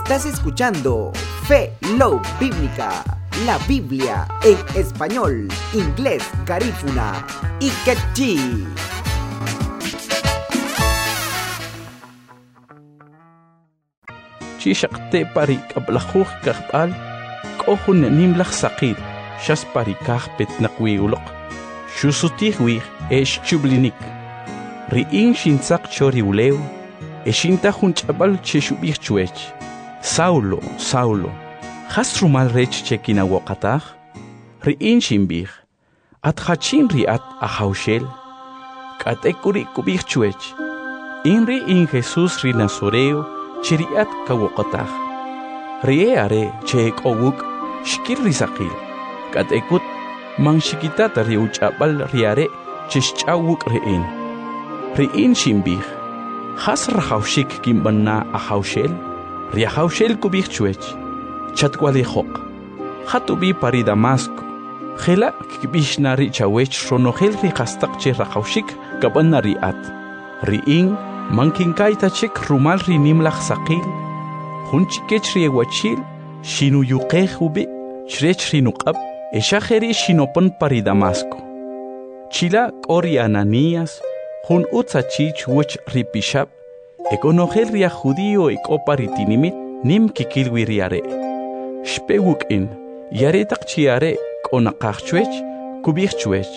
Estás escuchando Fe Love Bíblica, la Biblia en español, inglés, garífuna y quechí. Chishakte pari kablajuj kakbal, kohun nimlach sakir, shas pari kahpet nakwiulok, shusutihwih esh chublinik. Riin shinsak chori uleu, eshinta hunchabal cheshubich chuech. Saulo, Saulo, has rumal rech chekina wakataj? Riin shimbich, at hachin riat ahaushel, katekuri kubich chuech. Inri in Jesus ri Nazoreo, chiriat kawakataj. Rie are chek owuk, shkir risakil, katekut, mang shikitat riuchabal riare, chishchawuk rein. Riin shimbich, has rahaushik kimbanna ahaushel, riahaushel kubich chuech, chatwalihok, hatubi pari Damasco, Hela kibishnari chawech ronogel rihastak che rahaushik kabanna riat. Riin, mankinkaita chek rumal rinimlach sakil, hunchikech riewachil, shinu yuqehubi, chrech rinuqab, eshajeri shinopon pari Damasco. Chila kori Ananías, hun utzachich wuch ripishab, ekonogel ria judío ekoparitinimit, nim kikilwi riare. Shpewuk in, yaretak chiare, konakachchuech, kubirchuech.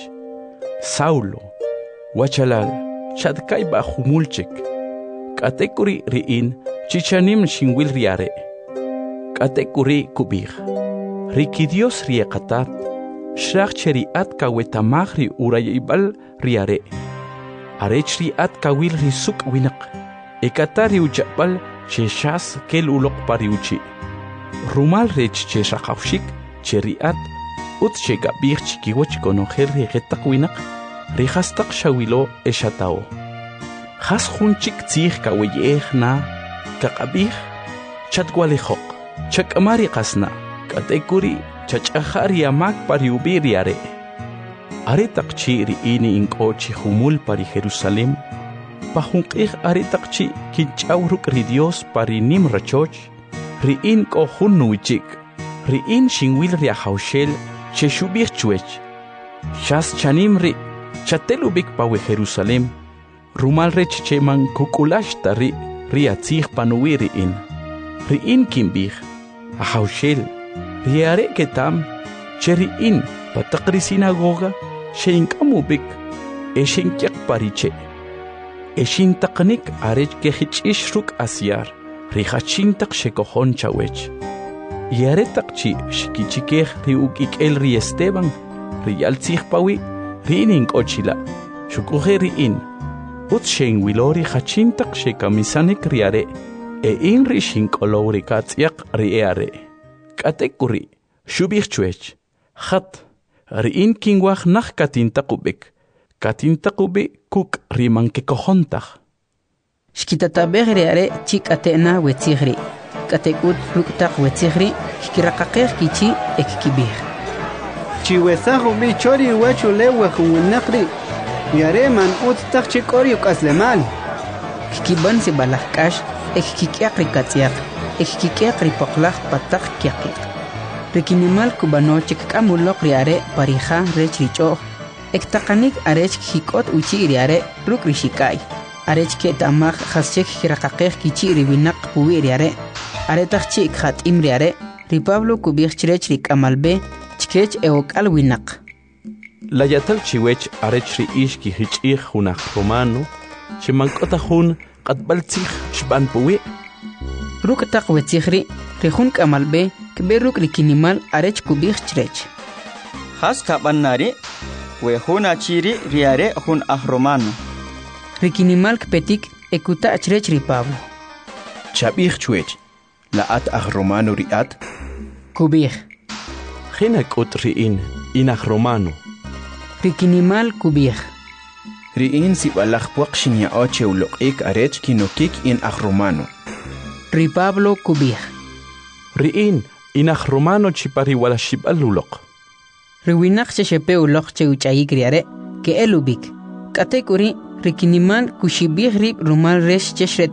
Saulo, wachalal, chadkai ba humulchek. Katekuri riin, chichanim shinwil riare. Katekuri kubir. Rikidios riekatat, shrachcheri at kawetamahri urayibal riare. Arechri at kawil risuk winak. Ekatari uchapal cheshas kel ulok pariuchi. Rumal rech cheshakawshik, cheriat, ut chegabir chikiwach konogel rigetak winak. Rihastak shawilo eshatao. Has hunchik tzih kaweyeh na, kakabih, chatwalihok, chakamari kasna, katekuri, chachahari amak pariubiri are. Aretakchi riini inkochi humul pari Jerusalem, pahunkih aretakchi kinchauruk ri Dios pari nim rachoch, riin ko hunnuichik, riin shinwil riahaushel, cheshubich chuech. Shas chanim ri, chatelubik pawe Jerusalem, rumal rech cheman kukulashta ri, riatzih panuwi riin. Riin kimbich, ahaushel, riare ketam, cheriin, patakri sinagoga, sheinkamubik, eshinkyak pariche. Eshintaknik arech kehichishruк asyar, rihachintak shekohon chawech. Yaretakchi shikichikeh riukik el ri Esteban, riyaltzih pawi, riinink ochila, shukuhe riin. Ut shein-wilori hachintak shekamisanik riare, in ri shinkolori katziak riare. Katekuri, shubirchuech, hat, riin kingwach nach katintakubik, katintakubi kuk rimankekohontach. Shkitatabeh riare chik atena wetzihri, katekut ruktak wetzihri, shkirakakeh kichi ekkibir. Chiwesahu bichori wachu lewe huwinakri, yare man uttak chikori ukaslemal. Kikiban si balahkash, ekkikyak rikatziak, ekkikyak ripoklach patak kyakik. Rikinimal kubanochik kamulok riare parija rech richo, ektakanik arech hikot uchi riare ruk rishikai. Arech ketamach haschek hirakakeh kichi riwinak puwi riare, aretachchi ikhat imriare, ripablo kubich chrech rikamalbe, chkech eokal winak. La yatal chiwech arech ri ishki hichih hunach romano, chimankota hun katbaltzich shban puwi. Ruk tak wetzihri, rihun kamalbe, kberuk rikinimal arech kubich chrech. Has kabanari, we huna chiri riare hun ahromano. Rikinimal kpetik ekuta chrech ripablo. Chabich chuech, la at ahromano riat. Kubich. Hinak ut riin, inach romano. Rikinimal kubich. Riin si balakpuak shinya oche ulokik arech kinokik in ahromano. Ripablo kubich. Riin, inach romano chipari wala shibalulok. Riwinak shepe ulok che uchayik riare, ke elubik. Katekuri, rikinimal kushibih rip rumal resh cheshret